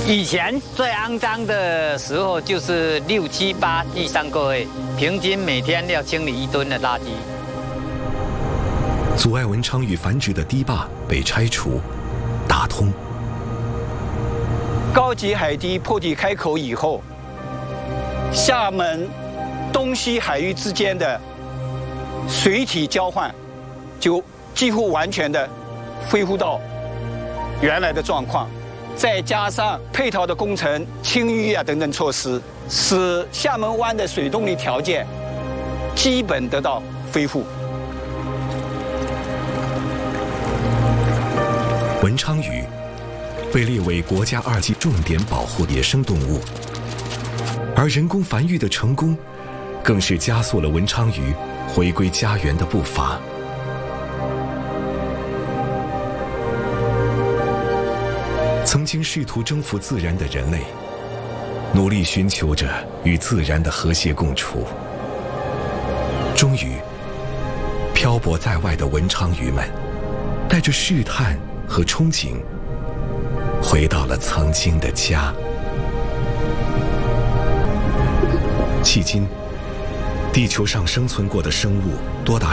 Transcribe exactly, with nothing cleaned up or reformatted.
以前最肮脏的时候就是六七八第三个月，平均每天要清理一吨的垃圾。 阻碍文昌鱼繁殖的堤坝被拆除、打通。 高级海堤破堤开口以后，厦门东西海域之间的水体交换就几乎完全的恢复到原来的状况。再加上配套的工程、清淤啊等等措施，使厦门湾的水动力条件基本得到恢复。 文昌鱼被列为国家二级重点保护野生动物，而人工繁育的成功，更是加速了文昌鱼回归家园的步伐。曾经试图征服自然的人类，努力寻求着与自然的和谐共处。终于，漂泊在外的文昌鱼们，带着试探和憧憬，回到了曾经的家。迄今，地球上生存过的生物多达